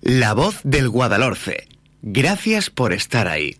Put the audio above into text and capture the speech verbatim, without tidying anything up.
La voz del Guadalhorce. Gracias por estar ahí.